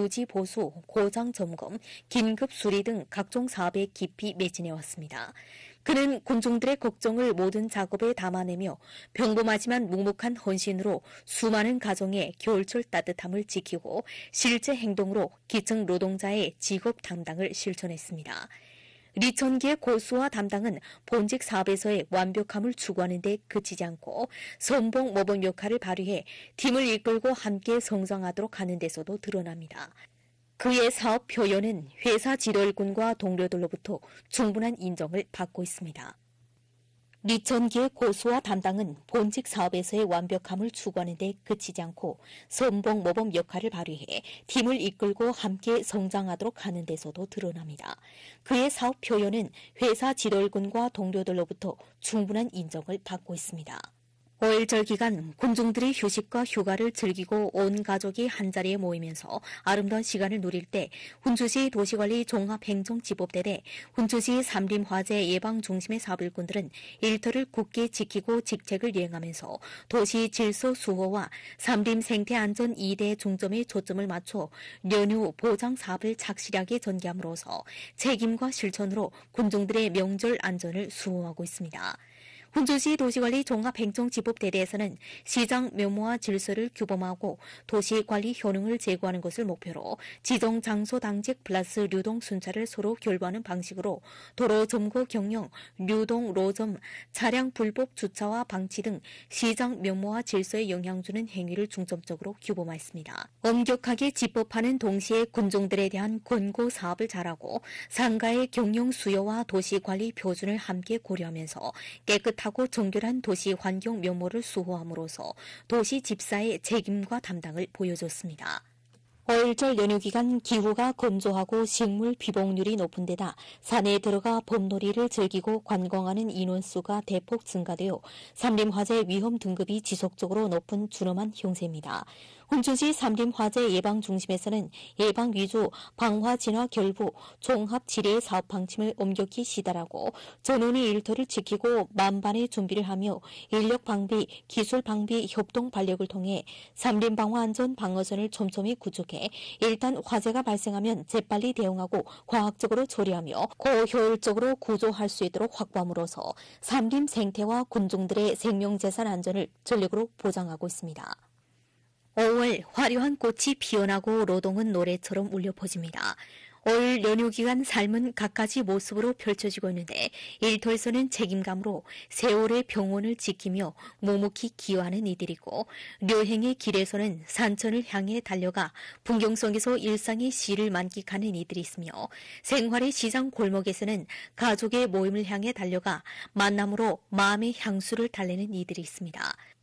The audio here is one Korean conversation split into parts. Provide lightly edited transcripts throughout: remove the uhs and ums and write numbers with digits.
유지 보수, 고장 점검, 긴급 수리 등 각종 사업에 깊이 매진해왔습니다. 그는 군중들의 걱정을 모든 작업에 담아내며 평범하지만 묵묵한 헌신으로 수많은 가정의 겨울철 따뜻함을 지키고 실제 행동으로 기층 노동자의 직업 담당을 실천했습니다. 리천기의 고수와 담당은 본직 사업에서의 완벽함을 추구하는 데 그치지 않고 선봉 모범 역할을 발휘해 팀을 이끌고 함께 성장하도록 하는 데서도 드러납니다. 그의 사업 표현은 회사 지도일꾼과 동료들로부터 충분한 인정을 받고 있습니다. 리천기의 고수와 담당은 본직 사업에서의 완벽함을 추구하는 데 그치지 않고 선봉 모범 역할을 발휘해 팀을 이끌고 함께 성장하도록 하는 데서도 드러납니다. 그의 사업 표현은 회사 지도일꾼과 동료들로부터 충분한 인정을 받고 있습니다. 5일절 기간 군중들이 휴식과 휴가를 즐기고 온 가족이 한자리에 모이면서 아름다운 시간을 누릴 때 훈주시 도시관리 종합행정지법대 훈주시 삼림화재 예방중심의 사업일꾼들은 일터를 굳게 지키고 직책을 이행하면서 도시 질서 수호와 삼림 생태안전 2대 중점에 초점을 맞춰 연휴 보장 사업을 착실하게 전개함으로써 책임과 실천으로 군중들의 명절 안전을 수호하고 있습니다. 훈주시 도시관리 종합행정지법대대에서는 시장 면모와 질서를 규범하고 도시관리 효능을 제고하는 것을 목표로 지정 장소 당직 플러스 류동 순찰을 서로 결부하는 방식으로 도로 점거 경영, 류동 로점, 차량 불법 주차와 방치 등 시장 면모와 질서에 영향 주는 행위를 중점적으로 규범했습니다. 엄격하게 집법하는 동시에 군중들에 대한 권고 사업을 잘하고 상가의 경영 수요와 도시관리 표준을 함께 고려하면서 깨끗하고 정결한 도시 환경 면모를 수호함으로써 도시 집사의 책임과 담당을 보여줬습니다. 5일절 연휴 기간 기후가 건조하고 식물 비복률이 높은 데다 산에 들어가 봄놀이를 즐기고 관광하는 인원수가 대폭 증가되어 삼림화재 위험 등급이 지속적으로 높은 준엄한 형세입니다. 훈주시 삼림화재 예방중심에서는 예방 위주 방화 진화 결부 종합 지뢰 사업 방침을 엄격히 시달하고 전원의 일터를 지키고 만반의 준비를 하며 인력 방비, 기술 방비 협동 발력을 통해 삼림 방화 안전 방어선을 촘촘히 구축해 일단 화재가 발생하면 재빨리 대응하고 과학적으로 처리하며 고효율적으로 구조할 수 있도록 확보함으로써 삼림 생태와 군중들의 생명재산 안전을 전력으로 보장하고 있습니다. 5월 화려한 꽃이 피어나고 로동은 노래처럼 울려 퍼집니다. 5일 연휴 기간 삶은 갖가지 모습으로 펼쳐지고 있는데 일터에서는 책임감으로 세월의 병원을 지키며 묵묵히 기여하는 이들이고 료행의 길에서는 산천을 향해 달려가 풍경 속에서 일상의 시를 만끽하는 이들이 있으며 생활의 시장 골목에서는 가족의 모임을 향해 달려가 만남으로 마음의 향수를 달래는 이들이 있습니다.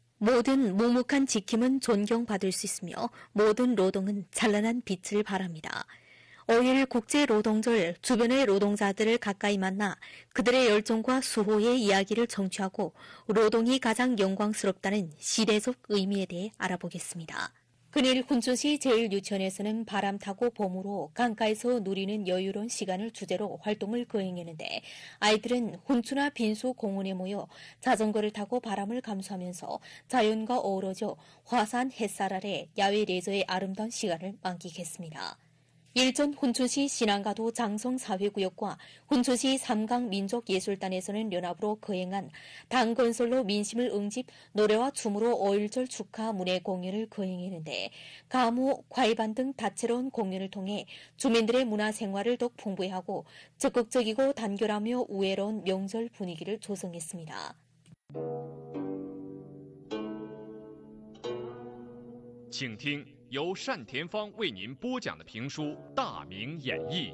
모든 묵묵한 지킴은 존경받을 수 있으며 모든 노동은 찬란한 빛을 발합니다. 5일 국제노동절 주변의 노동자들을 가까이 만나 그들의 열정과 수호의 이야기를 청취하고 노동이 가장 영광스럽다는 시대적 의미에 대해 알아보겠습니다. 금일 훈주시 제1유치원에서는 바람 타고 봄으로 강가에서 누리는 여유로운 시간을 주제로 활동을 거행했는데 아이들은 훈추나 빈수 공원에 모여 자전거를 타고 바람을 감수하면서 자연과 어우러져 화사한 햇살 아래 야외 레저의 아름다운 시간을 만끽했습니다. 일전 훈춘시 신안가도 장성사회구역과 훈춘시 삼강민족예술단에서는 연합으로 거행한 당건설로 민심을 응집 노래와 춤으로 5.1절 축하 문예 공연을 거행했는데 가무, 과일반 등 다채로운 공연을 통해 주민들의 문화생활을 더욱 풍부히 하고 적극적이고 단결하며 우애로운 명절 분위기를 조성했습니다. 请听由单田芳为您播讲的评书《大明演义》。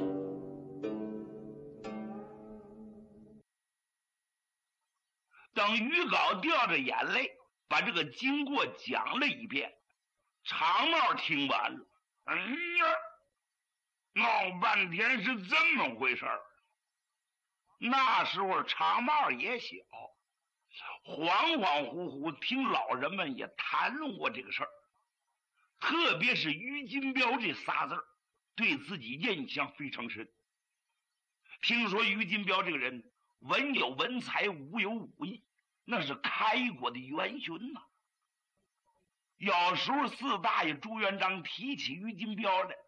等于稿掉着眼泪把这个经过讲了一遍，长帽听完了，哎呀，闹半天是这么回事儿。那时候长帽也小，恍恍惚惚听老人们也谈论过这个事儿。特别是于金彪这仨字儿，对自己印象非常深。听说于金彪这个人文有文才，武有武艺，那是开国的元勋呐。有时候四大爷朱元璋提起于金彪来，